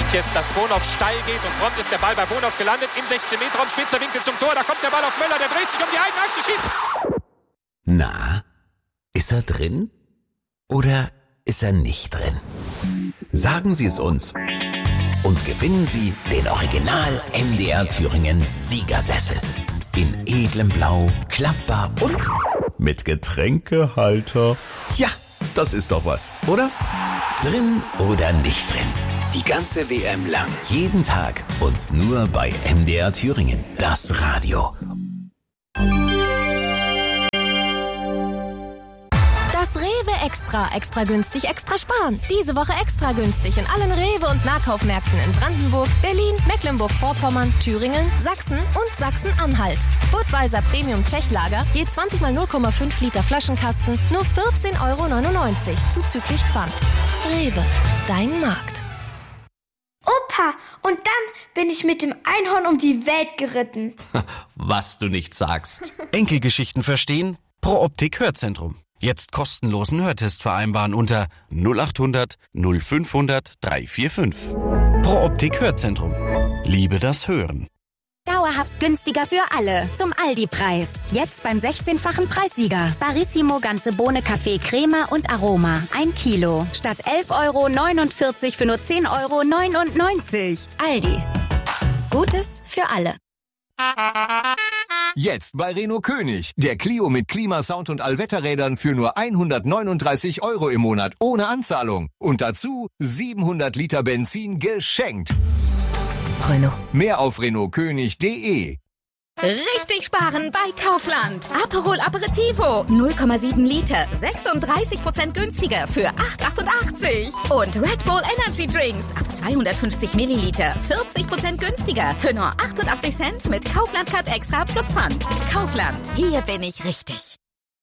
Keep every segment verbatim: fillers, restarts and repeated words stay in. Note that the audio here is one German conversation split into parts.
Und jetzt, dass Bonhoff steil geht und prompt ist der Ball bei Bonhoff gelandet. Im sechzehn Meter Raum, spitzer Winkel zum Tor. Da kommt der Ball auf Möller, der dreht sich um die eigene Achse, schießt. Na, ist er drin? Oder ist er nicht drin? Sagen Sie es uns. Und gewinnen Sie den Original M D R Thüringen Siegersessel. In edlem Blau, klappbar und mit Getränkehalter. Ja, das ist doch was, oder? Drin oder nicht drin? Die ganze W M lang. Jeden Tag und nur bei M D R Thüringen. Das Radio. Das Rewe Extra. Extra günstig, extra sparen. Diese Woche extra günstig in allen Rewe- und Nahkaufmärkten in Brandenburg, Berlin, Mecklenburg-Vorpommern, Thüringen, Sachsen und Sachsen-Anhalt. Budweiser Premium Tschechlager, je zwanzig mal null Komma fünf Liter Flaschenkasten, nur vierzehn Euro neunundneunzig, zuzüglich Pfand. Rewe, dein Markt. Opa, und dann bin ich mit dem Einhorn um die Welt geritten. Was du nicht sagst. Enkelgeschichten verstehen? Pro Optik Hörzentrum. Jetzt kostenlosen Hörtest vereinbaren unter null acht hundert null fünfhundert drei vier fünf. Pro Optik Hörzentrum. Liebe das Hören. Dauerhaft günstiger für alle. Zum Aldi-Preis. Jetzt beim sechzehnfachen Preissieger. Barissimo ganze Bohne Kaffee Crema und Aroma. Ein Kilo. Statt elf Euro neunundvierzig für nur zehn Euro neunundneunzig. Aldi. Gutes für alle. Jetzt bei Renault König. Der Clio mit Klimasound und Allwetterrädern für nur hundertneununddreißig Euro im Monat ohne Anzahlung. Und dazu siebenhundert Liter Benzin geschenkt. Renault. Mehr auf renault könig punkt de. Richtig sparen bei Kaufland. Aperol Aperitivo, null Komma sieben Liter, sechsunddreißig Prozent günstiger für acht achtundachtzig. Und Red Bull Energy Drinks ab zweihundertfünfzig Milliliter, vierzig Prozent günstiger für nur achtundachtzig Cent mit Kaufland Card Extra plus Pfand. Kaufland, hier bin ich richtig.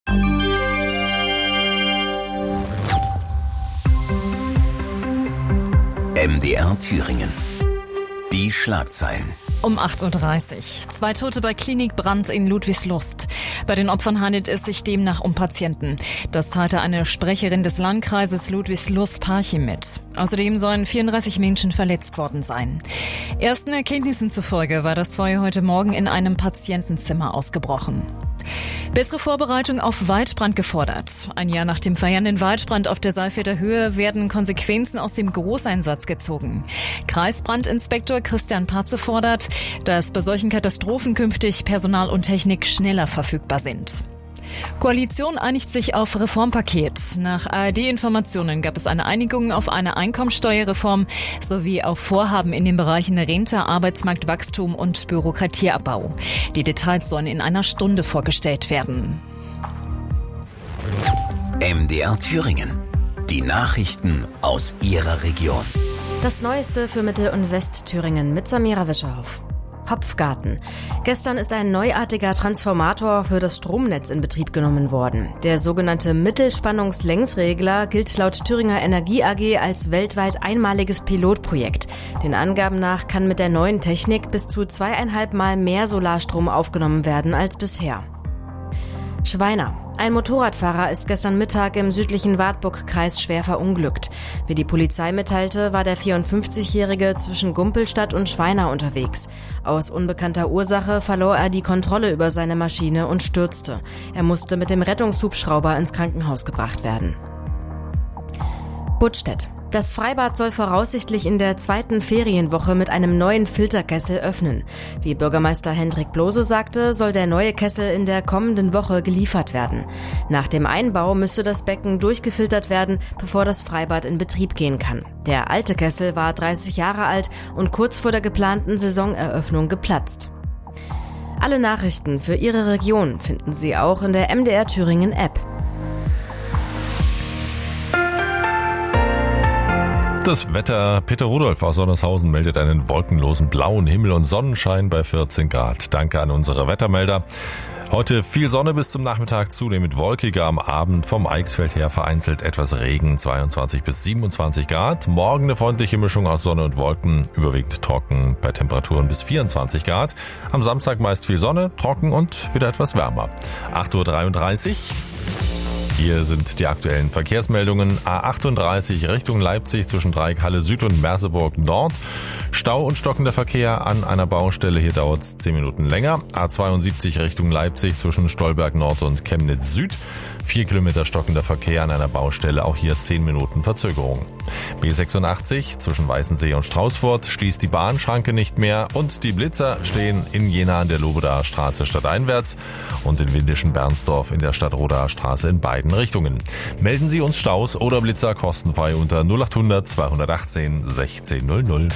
M D R Thüringen. Die Schlagzeilen. Um acht Uhr dreißig. Zwei Tote bei Klinikbrand in Ludwigslust. Bei den Opfern handelt es sich demnach um Patienten. Das teilte eine Sprecherin des Landkreises Ludwigslust-Parchim mit. Außerdem sollen vierunddreißig Menschen verletzt worden sein. Ersten Erkenntnissen zufolge war das Feuer heute Morgen in einem Patientenzimmer ausgebrochen. Bessere Vorbereitung auf Waldbrand gefordert. Ein Jahr nach dem feiernden Waldbrand auf der Saalfelder Höhe werden Konsequenzen aus dem Großeinsatz gezogen. Kreisbrandinspektor Christian Patze fordert, dass bei solchen Katastrophen künftig Personal und Technik schneller verfügbar sind. Koalition einigt sich auf Reformpaket. Nach A R D-Informationen gab es eine Einigung auf eine Einkommensteuerreform sowie auf Vorhaben in den Bereichen Rente, Arbeitsmarktwachstum und Bürokratieabbau. Die Details sollen in einer Stunde vorgestellt werden. M D R Thüringen. Die Nachrichten aus Ihrer Region. Das Neueste für Mittel- und Westthüringen mit Samira Wischerhoff. Hopfgarten. Gestern ist ein neuartiger Transformator für das Stromnetz in Betrieb genommen worden. Der sogenannte Mittelspannungslängsregler gilt laut Thüringer Energie A G als weltweit einmaliges Pilotprojekt. Den Angaben nach kann mit der neuen Technik bis zu zweieinhalb Mal mehr Solarstrom aufgenommen werden als bisher. Schweiner. Ein Motorradfahrer ist gestern Mittag im südlichen Wartburg-Kreis schwer verunglückt. Wie die Polizei mitteilte, war der vierundfünfzigjährige zwischen Gumpelstadt und Schweiner unterwegs. Aus unbekannter Ursache verlor er die Kontrolle über seine Maschine und stürzte. Er musste mit dem Rettungshubschrauber ins Krankenhaus gebracht werden. Buttstedt. Das Freibad soll voraussichtlich in der zweiten Ferienwoche mit einem neuen Filterkessel öffnen. Wie Bürgermeister Hendrik Blose sagte, soll der neue Kessel in der kommenden Woche geliefert werden. Nach dem Einbau müsste das Becken durchgefiltert werden, bevor das Freibad in Betrieb gehen kann. Der alte Kessel war dreißig Jahre alt und kurz vor der geplanten Saisoneröffnung geplatzt. Alle Nachrichten für Ihre Region finden Sie auch in der M D R Thüringen App. Das Wetter. Peter Rudolph aus Sonnershausen meldet einen wolkenlosen blauen Himmel und Sonnenschein bei vierzehn Grad. Danke an unsere Wettermelder. Heute viel Sonne bis zum Nachmittag, zunehmend wolkiger am Abend. Vom Eichsfeld her vereinzelt etwas Regen, zweiundzwanzig bis siebenundzwanzig Grad. Morgen eine freundliche Mischung aus Sonne und Wolken, überwiegend trocken bei Temperaturen bis vierundzwanzig Grad. Am Samstag meist viel Sonne, trocken und wieder etwas wärmer. acht Uhr dreiunddreißig. Hier sind die aktuellen Verkehrsmeldungen. A achtunddreißig Richtung Leipzig zwischen Dreieck-Halle Süd und Merseburg Nord. Stau und stockender Verkehr an einer Baustelle. Hier dauert es zehn Minuten länger. A zweiundsiebzig Richtung Leipzig zwischen Stolberg Nord und Chemnitz Süd. Vier Kilometer stockender Verkehr an einer Baustelle. Auch hier zehn Minuten Verzögerung. B sechsundachtzig zwischen Weißensee und Straußfurt schließt die Bahnschranke nicht mehr. Und die Blitzer stehen in Jena an der Lobedaer Straße stadteinwärts und in Windischen Bernsdorf in der Stadtrodaer Straße in beiden Richtungen. Melden Sie uns Staus oder Blitzer kostenfrei unter null achthundert zweihundertachtzehn sechzehn null null.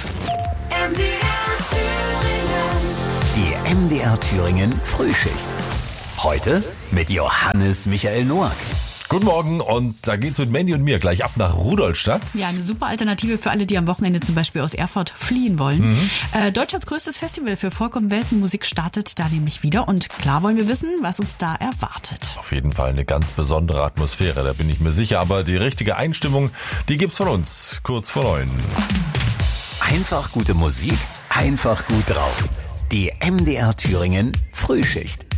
Die M D R Thüringen Frühschicht. Heute mit Johannes Michael Noack. Guten Morgen, und da geht's mit Mandy und mir gleich ab nach Rudolstadt. Ja, eine super Alternative für alle, die am Wochenende zum Beispiel aus Erfurt fliehen wollen. Mhm. Äh, Deutschlands größtes Festival für Volk- und Weltenmusik startet da nämlich wieder, und klar wollen wir wissen, was uns da erwartet. Auf jeden Fall eine ganz besondere Atmosphäre, da bin ich mir sicher, aber die richtige Einstimmung, die gibt's von uns, kurz vor neun. Einfach gute Musik, einfach gut drauf. Die M D R Thüringen Frühschicht.